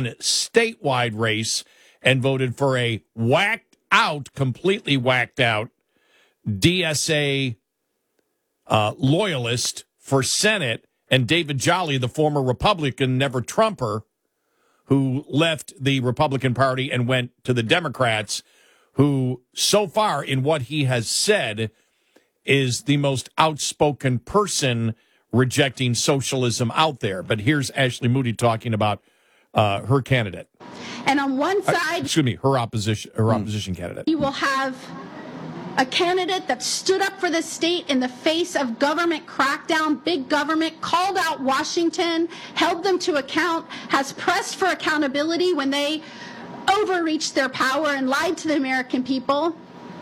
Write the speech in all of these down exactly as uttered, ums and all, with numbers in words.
statewide race and voted for a whacked out, completely whacked out D S A uh, loyalist for Senate, and David Jolly, the former Republican, never Trumper, who left the Republican Party and went to the Democrats, who so far in what he has said is the most outspoken person rejecting socialism out there. But here's Ashley Moody talking about uh, her candidate. And on one side, uh, excuse me, her opposition, her opposition candidate. You will have a candidate that stood up for the state in the face of government crackdown, big government, called out Washington, held them to account, has pressed for accountability when they overreached their power and lied to the American people,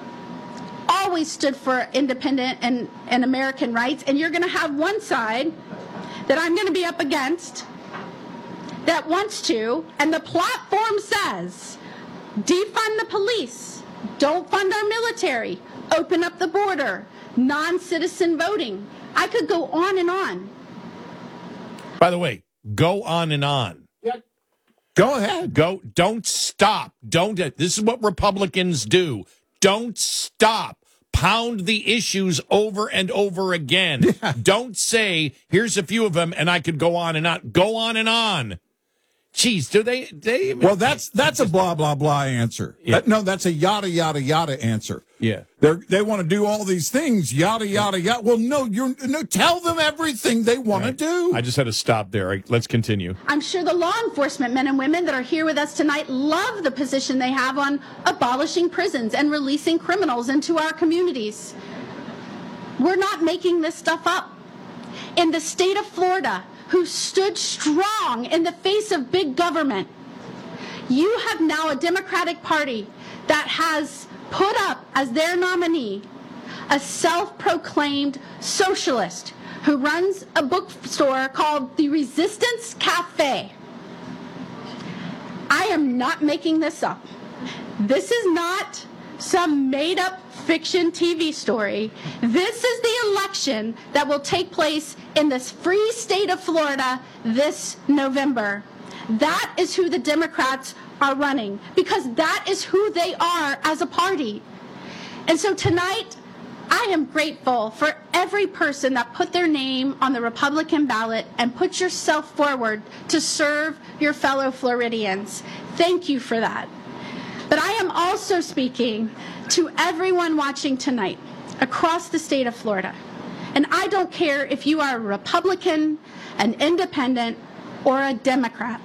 always stood for independent and, and American rights. And you're going to have one side that I'm going to be up against that wants to, and the platform says, defund the police, don't fund our military, open up the border, non-citizen voting. I could go on and on. By the way, go on and on. Yeah. Go ahead. Go. Don't stop. Don't. This is what Republicans do. Don't stop. Pound the issues over and over again. Yeah. Don't say, here's a few of them, and I could go on and on. Go on and on. Jeez, do they? they well, that's that's a blah blah blah answer. Yeah. That, no, that's a yada yada yada answer. Yeah, they they want to do all these things. Yada yada yada. Well, no, you're no. Tell them everything they want right. to do. I just had to stop there. Right, let's continue. I'm sure the law enforcement men and women that are here with us tonight love the position they have on abolishing prisons and releasing criminals into our communities. We're not making this stuff up. In the state of Florida, who stood strong in the face of big government, you have now a Democratic Party that has put up as their nominee a self-proclaimed socialist who runs a bookstore called the Resistance Cafe. I am not making this up. This is not some made-up fiction T V story. This is the election that will take place in this free state of Florida this November. That is who the Democrats are running, because that is who they are as a party. And so tonight, I am grateful for every person that put their name on the Republican ballot and put yourself forward to serve your fellow Floridians. Thank you for that. But I am also speaking to everyone watching tonight across the state of Florida. And I don't care if you are a Republican, an independent, or a Democrat.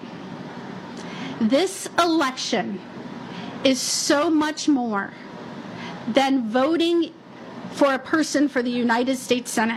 This election is so much more than voting for a person for the United States Senate.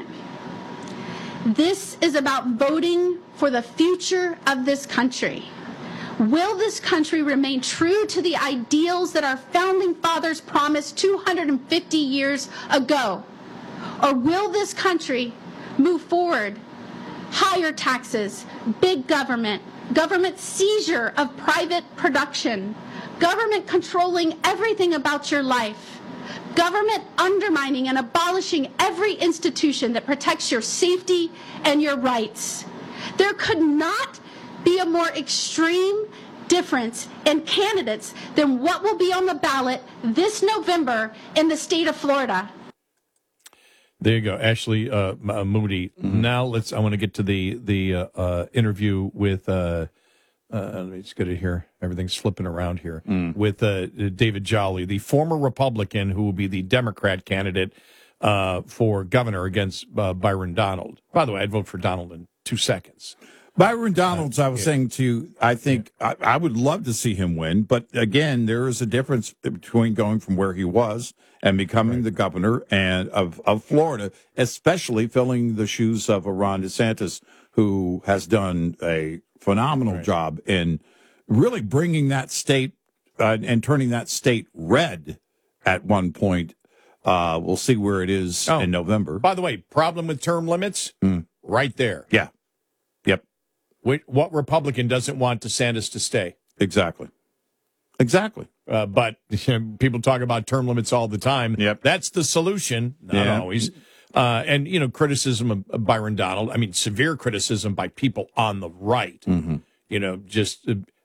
This is about voting for the future of this country. Will this country remain true to the ideals that our founding fathers promised two hundred fifty years ago? Or will this country move forward? Higher taxes, big government, government seizure of private production, government controlling everything about your life, government undermining and abolishing every institution that protects your safety and your rights. There could not be a more extreme difference in candidates than what will be on the ballot this November in the state of Florida. There you go, Ashley uh, Moody. Mm-hmm. Now let's. I want to get to the the uh, uh, interview with. Uh, uh, let me just get it here. Everything's flipping around here mm. with uh, David Jolly, the former Republican who will be the Democrat candidate uh, for governor against uh, Byron Donald. By the way, I'd vote for Donald in two seconds. Byron Donalds, I was yeah. saying to you, I think yeah. I, I would love to see him win. But again, there is a difference between going from where he was and becoming right. the governor and of, of Florida, especially filling the shoes of a Ron DeSantis, who has done a phenomenal right. job in really bringing that state uh, and turning that state red at one point. Uh, we'll see where it is oh, in November. By the way, problem with term limits? Mm. Right there. Yeah. Yep. What Republican doesn't want DeSantis to stay? Exactly. Exactly. Uh, but you know, people talk about term limits all the time. Yep. That's the solution. Not yeah. always. Uh, and, you know, criticism of, of Byron Donald, I mean, severe criticism by people on the right. Mm-hmm. You know, just uh,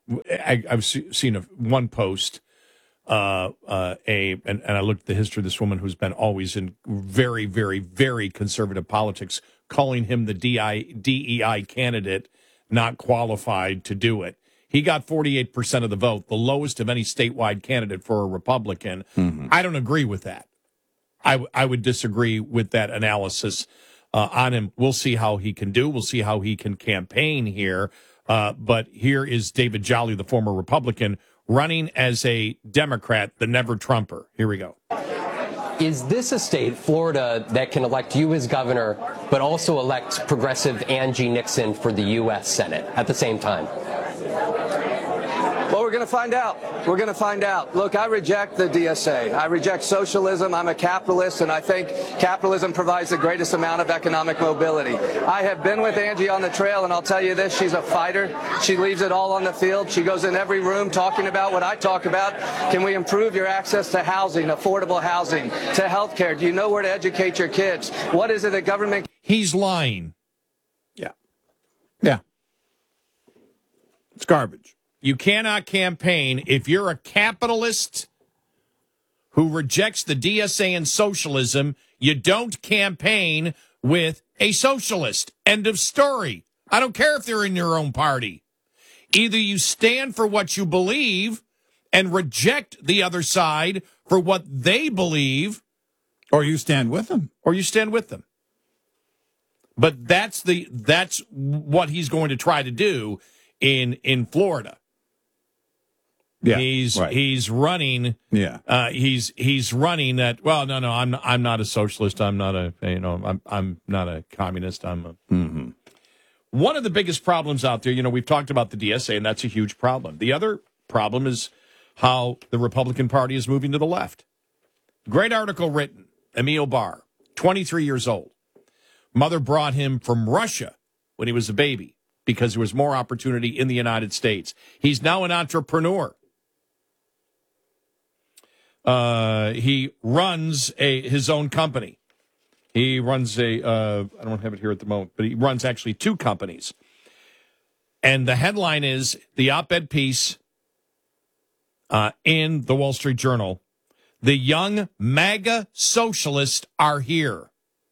I, I've se- seen a, one post, uh, uh, a and, and I looked at the history of this woman who's been always in very, very, very conservative politics, calling him the D E I candidate, not qualified to do it. He got forty-eight percent of the vote, the lowest of any statewide candidate for a Republican. Mm-hmm. I don't agree with that. I, w- I would disagree with that analysis uh, on him. We'll see how he can do. We'll see how he can campaign here. Uh, but here is David Jolly, the former Republican, running as a Democrat, the never Trumper. Here we go. Is this a state, Florida, that can elect you as governor, but also elect progressive Angie Nixon for the U S Senate at the same time? Well, we're going to find out. We're going to find out. Look, I reject the D S A. I reject socialism. I'm a capitalist, and I think capitalism provides the greatest amount of economic mobility. I have been with Angie on the trail, and I'll tell you this, she's a fighter. She leaves it all on the field. She goes in every room talking about what I talk about. Can we improve your access to housing, affordable housing, to health care? Do you know where to educate your kids? What is it that government... He's lying. Yeah. Yeah. It's garbage. You cannot campaign if you're a capitalist who rejects the D S A and socialism. You don't campaign with a socialist. End of story. I don't care if they're in your own party. Either you stand for what you believe and reject the other side for what they believe, or you stand with them, or you stand with them. But that's the that's what he's going to try to do in in Florida. Yeah, he's right. he's running. Yeah, uh, he's he's running that. Well, no, no, I'm I'm not a socialist. I'm not a you know I'm I'm not a communist. I'm a. Mm-hmm. One of the biggest problems out there. You know, we've talked about the D S A, and that's a huge problem. The other problem is how the Republican Party is moving to the left. Great article written. Emil Barr, twenty-three years old. Mother brought him from Russia when he was a baby because there was more opportunity in the United States. He's now an entrepreneur. Uh, he runs a his own company. He runs a, uh, I don't have it here at the moment, but he runs actually two companies. And the headline is the op-ed piece uh, in the Wall Street Journal. The young MAGA socialists are here.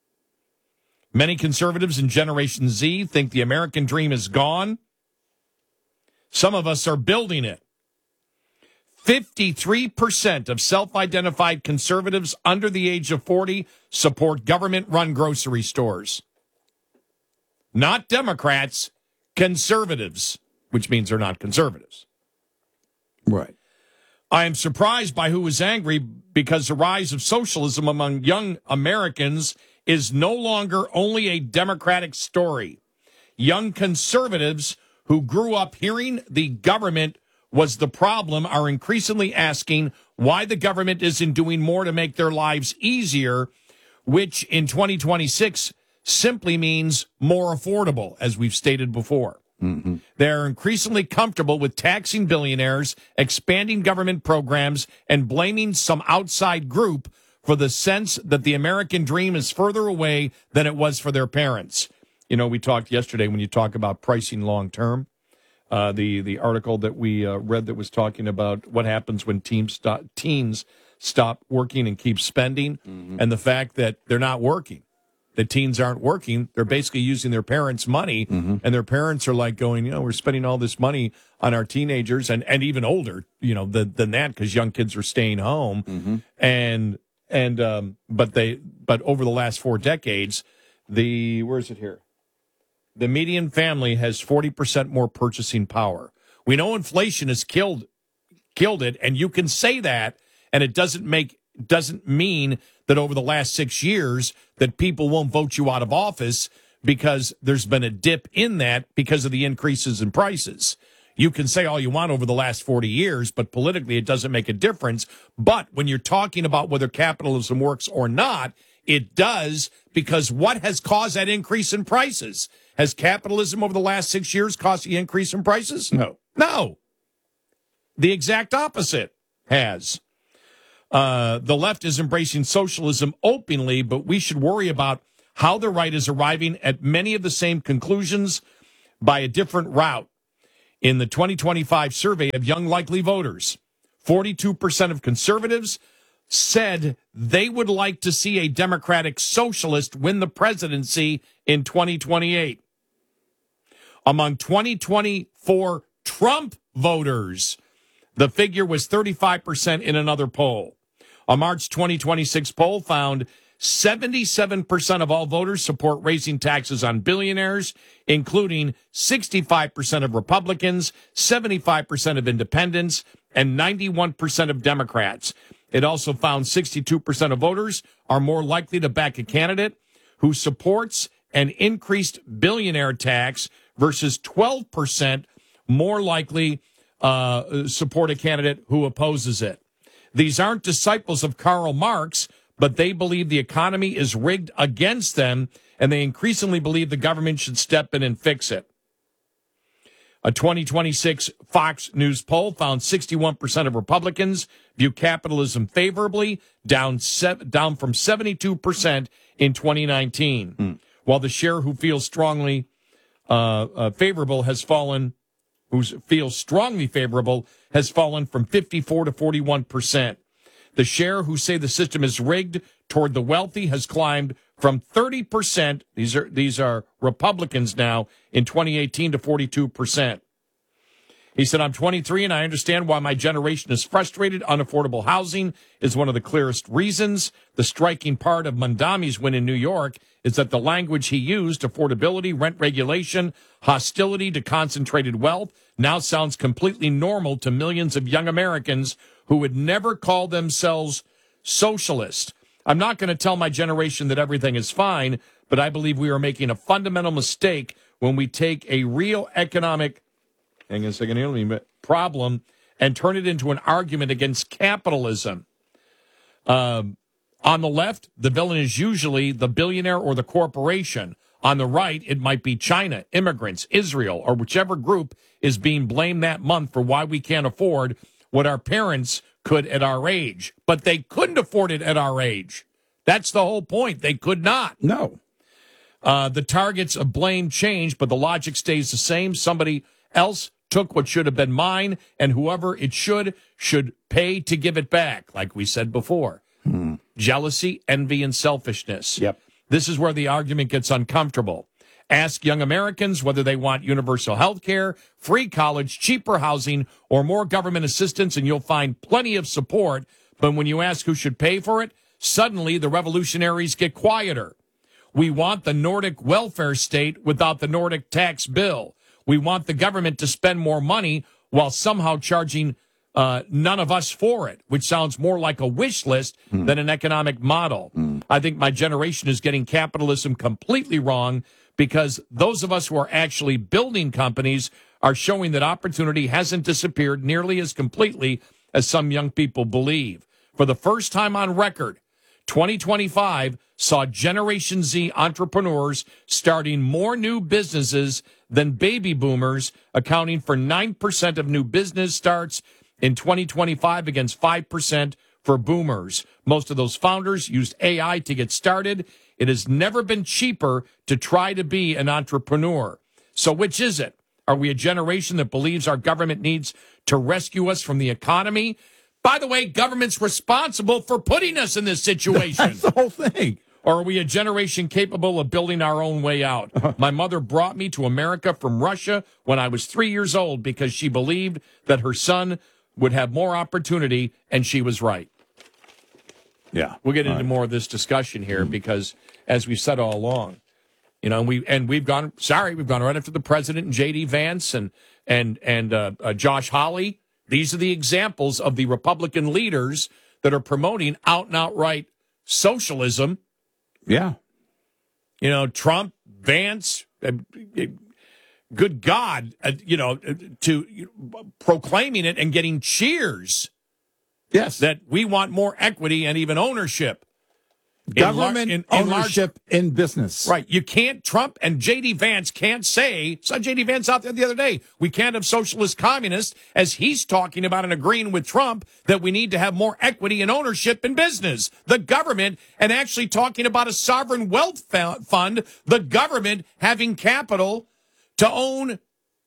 Many conservatives in Generation Z think the American dream is gone. Some of us are building it. fifty-three percent of self-identified conservatives under the age of forty support government-run grocery stores. Not Democrats, conservatives, which means they're not conservatives. Right. I am surprised by who is angry because the rise of socialism among young Americans is no longer only a Democratic story. Young conservatives who grew up hearing the government was the problem are increasingly asking why the government isn't doing more to make their lives easier, which in twenty twenty-six simply means more affordable, as we've stated before. Mm-hmm. They're increasingly comfortable with taxing billionaires, expanding government programs, and blaming some outside group for the sense that the American dream is further away than it was for their parents. You know, we talked yesterday when you talk about pricing long term. Uh, the the article that we uh, read that was talking about what happens when teams stop, teens stop working and keep spending, mm-hmm. and the fact that they're not working. The teens aren't working. They're basically using their parents' money, mm-hmm. and their parents are like going, you know, we're spending all this money on our teenagers and, and even older, you know, than, than that because young kids are staying home. Mm-hmm. And and um, but they but over the last four decades, the where is it here? The median family has forty percent more purchasing power. We know inflation has killed killed it, and you can say that, and it doesn't make doesn't mean that over the last six years that people won't vote you out of office because there's been a dip in that because of the increases in prices. You can say all you want over the last forty years, but politically it doesn't make a difference. But when you're talking about whether capitalism works or not, it does, because what has caused that increase in prices? Has capitalism over the last six years caused the increase in prices? No. No. The exact opposite has. Uh, the left is embracing socialism openly, but we should worry about how the right is arriving at many of the same conclusions by a different route. In the twenty twenty-five survey of young likely voters, forty-two percent of conservatives said they would like to see a Democratic socialist win the presidency in twenty twenty-eight. Among twenty twenty-four Trump voters, the figure was thirty-five percent in another poll. A March twenty twenty-six poll found seventy-seven percent of all voters support raising taxes on billionaires, including sixty-five percent of Republicans, seventy-five percent of independents, and ninety-one percent of Democrats. It also found sixty-two percent of voters are more likely to back a candidate who supports an increased billionaire tax versus twelve percent more likely uh, support a candidate who opposes it. These aren't disciples of Karl Marx, but they believe the economy is rigged against them, and they increasingly believe the government should step in and fix it. A twenty twenty-six Fox News poll found sixty-one percent of Republicans view capitalism favorably, down sev- down from seventy-two percent in twenty nineteen, mm. while the share who feels strongly uh, uh, favorable has fallen, who feels strongly favorable has fallen from fifty-four to forty-one percent. The share who say the system is rigged toward the wealthy has climbed from thirty percent, these are these are Republicans now, in twenty eighteen to forty-two percent. He said, I'm twenty-three and I understand why my generation is frustrated. Unaffordable housing is one of the clearest reasons. The striking part of Mondami's win in New York is that the language he used, affordability, rent regulation, hostility to concentrated wealth, now sounds completely normal to millions of young Americans who would never call themselves socialist. I'm not going to tell my generation that everything is fine, but I believe we are making a fundamental mistake when we take a real economic hang on a second, problem and turn it into an argument against capitalism. Um, on the left, the villain is usually the billionaire or the corporation. On the right, it might be China, immigrants, Israel, or whichever group is being blamed that month for why we can't afford what our parents could at our age. But they couldn't afford it at our age. That's the whole point. They could not. No. Uh, the targets of blame change, but the logic stays the same. Somebody else took what should have been mine, and whoever it should, should pay to give it back, like we said before. Hmm. Jealousy, envy, and selfishness. Yep. This is where the argument gets uncomfortable. Ask young Americans whether they want universal health care, free college, cheaper housing, or more government assistance, and you'll find plenty of support. But when you ask who should pay for it, suddenly the revolutionaries get quieter. We want the Nordic welfare state without the Nordic tax bill. We want the government to spend more money while somehow charging uh, none of us for it, which sounds more like a wish list mm. than an economic model. Mm. I think my generation is getting capitalism completely wrong because those of us who are actually building companies are showing that opportunity hasn't disappeared nearly as completely as some young people believe. For the first time on record, twenty twenty-five saw Generation Z entrepreneurs starting more new businesses than baby boomers, accounting for nine percent of new business starts in twenty twenty-five against five percent for boomers. Most of those founders used A I to get started. It has never been cheaper to try to be an entrepreneur. So which is it? Are we a generation that believes our government needs to rescue us from the economy? By the way, government's responsible for putting us in this situation. That's the whole thing. Or are we a generation capable of building our own way out? Uh-huh. My mother brought me to America from Russia when I was three years old because she believed that her son would have more opportunity, and she was right. Yeah. We'll get into right. more of this discussion here mm-hmm. because, as we've said all along, you know, we and we've gone, sorry, we've gone right after the president and J D Vance and, and, and uh, uh, Josh Hawley. These are the examples of the Republican leaders that are promoting out and outright socialism. Yeah. You know, Trump, Vance, uh, good God, uh, you know, to uh, proclaiming it and getting cheers. Yes. That we want more equity and even ownership. Government in, in, in ownership large, in business. Right. You can't, Trump and J D Vance can't say, saw J D Vance out there the other day, we can't have socialist communists, as he's talking about and agreeing with Trump that we need to have more equity and ownership in business. The government, and actually talking about a sovereign wealth fund, the government having capital to own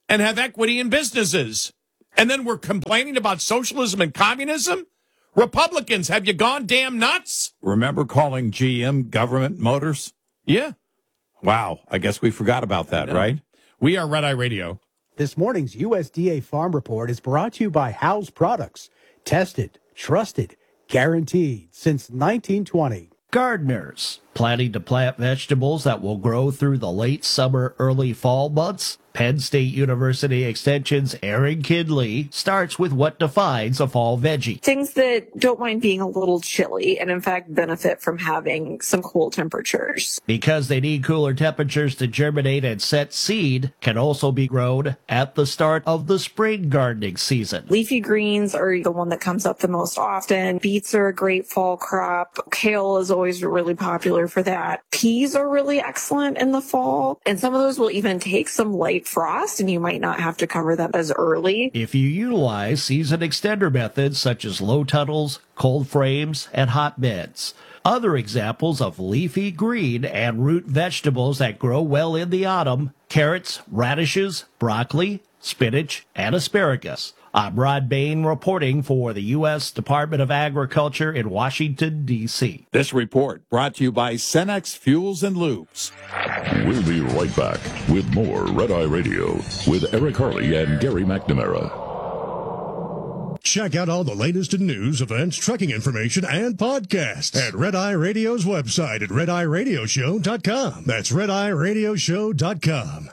and have equity in businesses. And then we're complaining about socialism and communism? Republicans, have you gone damn nuts? Remember calling G M Government Motors? Yeah. Wow. I guess we forgot about that, right? We are Red Eye Radio. This morning's U S D A Farm Report is brought to you by House Products. Tested, trusted, guaranteed since nineteen twenty. Gardeners, planning to plant vegetables that will grow through the late summer, early fall months? Penn State University Extension's Erin Kidley starts with what defines a fall veggie. Things that don't mind being a little chilly and in fact benefit from having some cool temperatures. Because they need cooler temperatures to germinate and set seed, can also be grown at the start of the spring gardening season. Leafy greens are the one that comes up the most often. Beets are a great fall crop. Kale is always really popular for that. Peas are really excellent in the fall, and some of those will even take some light frost, and you might not have to cover them as early. If you utilize season extender methods such as low tunnels, cold frames, and hot beds. Other examples of leafy green and root vegetables that grow well in the autumn: carrots, radishes, broccoli, spinach, and asparagus. I'm Rod Bain reporting for the U S Department of Agriculture in Washington, D C This report brought to you by Cenex Fuels and Lubes. We'll be right back with more Red Eye Radio with Eric Harley and Gary McNamara. Check out all the latest in news, events, trucking information, and podcasts at Red Eye Radio's website at red eye radio show dot com. That's red eye radio show dot com.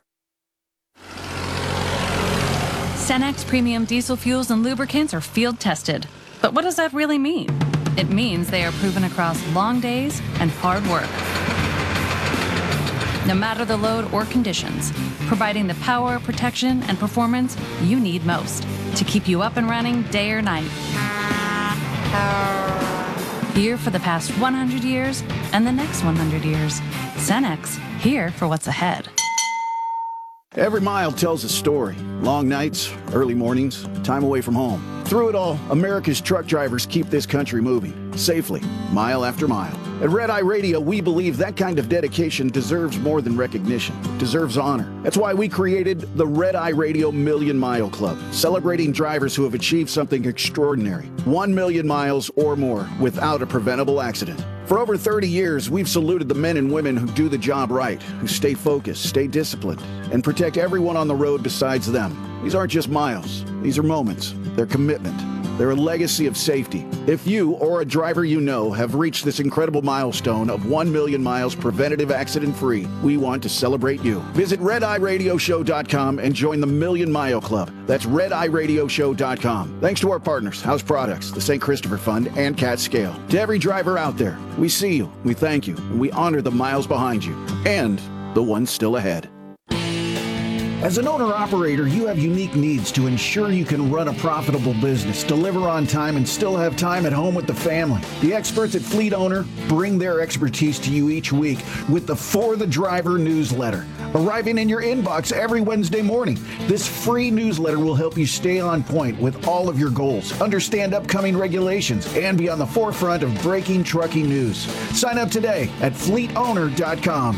Cenex premium diesel fuels and lubricants are field tested. But what does that really mean? It means they are proven across long days and hard work. No matter the load or conditions, providing the power, protection, and performance you need most to keep you up and running day or night. Here for the past one hundred years and the next one hundred years. Cenex, here for what's ahead. Every mile tells a story. Long nights, early mornings, time away from home. Through it all, America's truck drivers keep this country moving, safely, mile after mile. At Red Eye Radio, we believe that kind of dedication deserves more than recognition, deserves honor. That's why we created the Red Eye Radio Million Mile Club, celebrating drivers who have achieved something extraordinary. One million miles or more without a preventable accident. For over thirty years, we've saluted the men and women who do the job right, who stay focused, stay disciplined, and protect everyone on the road besides them. These aren't just miles. These are moments. They're commitment. They're a legacy of safety. If you or a driver you know have reached this incredible milestone of one million miles preventative accident-free, we want to celebrate you. Visit red eye radio show dot com and join the Million Mile Club. That's red eye radio show dot com. Thanks to our partners, House Products, the Saint Christopher Fund, and Cat Scale. To every driver out there, we see you, we thank you, and we honor the miles behind you and the ones still ahead. As an owner-operator, you have unique needs to ensure you can run a profitable business, deliver on time, and still have time at home with the family. The experts at Fleet Owner bring their expertise to you each week with the For the Driver newsletter, arriving in your inbox every Wednesday morning. This free newsletter will help you stay on point with all of your goals, understand upcoming regulations, and be on the forefront of breaking trucking news. Sign up today at fleet owner dot com.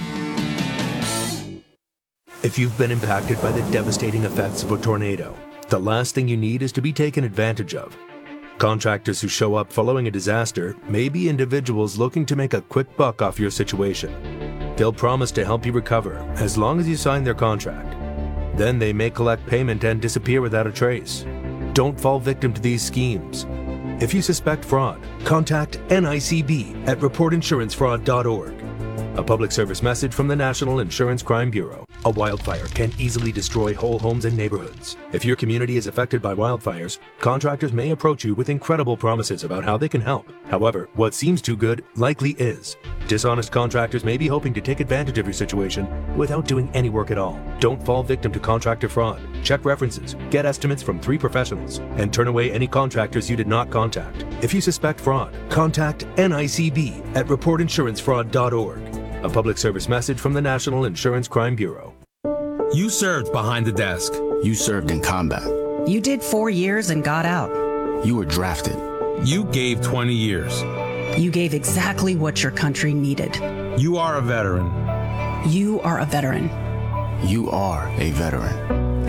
If you've been impacted by the devastating effects of a tornado, the last thing you need is to be taken advantage of. Contractors who show up following a disaster may be individuals looking to make a quick buck off your situation. They'll promise to help you recover as long as you sign their contract. Then they may collect payment and disappear without a trace. Don't fall victim to these schemes. If you suspect fraud, contact N I C B at report insurance fraud dot org. A public service message from the National Insurance Crime Bureau. A wildfire can easily destroy whole homes and neighborhoods. If your community is affected by wildfires, contractors may approach you with incredible promises about how they can help. However, what seems too good likely is. Dishonest contractors may be hoping to take advantage of your situation without doing any work at all. Don't fall victim to contractor fraud. Check references, get estimates from three professionals, and turn away any contractors you did not contact. If you suspect fraud, contact N I C B at report insurance fraud dot org. A public service message from the National Insurance Crime Bureau. You served behind the desk. You served in combat. You did four years and got out. You were drafted. You gave twenty years. You gave exactly what your country needed. You are a veteran. You are a veteran. You are a veteran.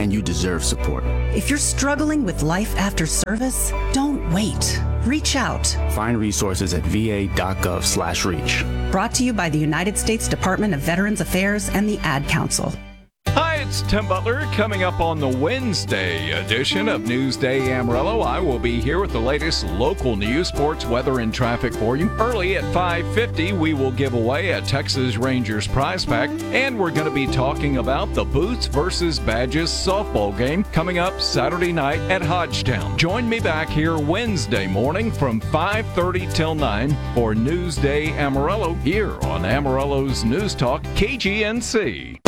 and you deserve support. If you're struggling with life after service, don't wait. Reach out. Find resources at va.gov slash reach. Brought to you by the United States Department of Veterans Affairs and the Ad Council. Hi, it's Tim Butler. Coming up on the Wednesday edition of Newsday Amarillo, I will be here with the latest local news, sports, weather, and traffic for you. Early at five fifty, we will give away a Texas Rangers prize pack, and we're going to be talking about the Boots versus Badges softball game coming up Saturday night at Hodgetown. Join me back here Wednesday morning from five thirty till nine for Newsday Amarillo here on Amarillo's News Talk K G N C.